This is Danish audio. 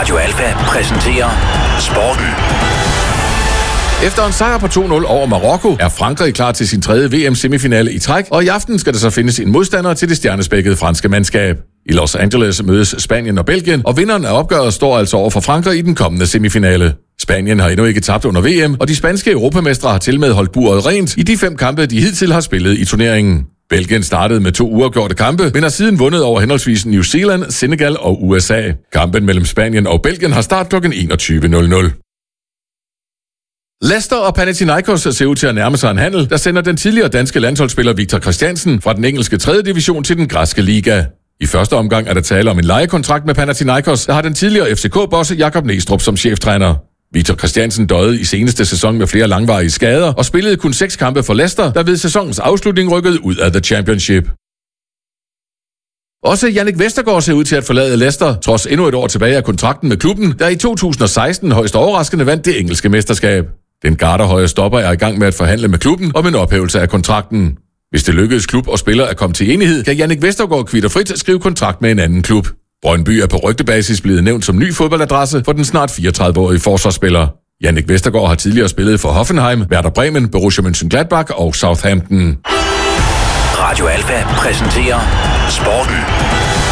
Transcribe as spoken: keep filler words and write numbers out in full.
Radio Alfa præsenterer Sporten. Efter en sejr på to nul over Marokko er Frankrig klar til sin tredje V M-semifinale i træk, og i aften skal der så findes en modstander til det stjernespækkede franske mandskab. I Los Angeles mødes Spanien og Belgien, og vinderen af opgøret står altså over for Frankrig i den kommende semifinale. Spanien har endnu ikke tabt under V M, og de spanske europamestre har tilmed holdt buret rent i de fem kampe, de hidtil har spillet i turneringen. Belgien startede med to uafgjorte kampe, men har siden vundet over henholdsvis New Zealand, Senegal og U S A. Kampen mellem Spanien og Belgien har start klokken enogtyve nul nul. Leicester og Panathinaikos ser ud til at nærme sig en handel, der sender den tidligere danske landsholdsspiller Victor Christiansen fra den engelske tredje division til den græske liga. I første omgang er der tale om en lejekontrakt med Panathinaikos, der har den tidligere F C K-bosse Jakob Næstrup som cheftræner. Victor Christiansen døjede i seneste sæson med flere langvarige skader og spillede kun seks kampe for Leicester, der ved sæsonens afslutning rykkede ud af The Championship. Også Jannik Vestergaard ser ud til at forlade Leicester, trods endnu et år tilbage af kontrakten med klubben, der i to tusind og seksten højst overraskende vandt det engelske mesterskab. Den garderhøje stopper er i gang med at forhandle med klubben om en ophævelse af kontrakten. Hvis det lykkedes klub og spiller at komme til enighed, kan Jannik Vestergaard kvitterfrit skrive kontrakt med en anden klub. Brøndby er på rygtebasis blevet nævnt som ny fodboldadresse for den snart fireogtredive-årige forsvarsspiller. Jannik Vestergaard har tidligere spillet for Hoffenheim, Werder Bremen, Borussia Mönchengladbach og Southampton. Radio Alfa præsenterer Sporten.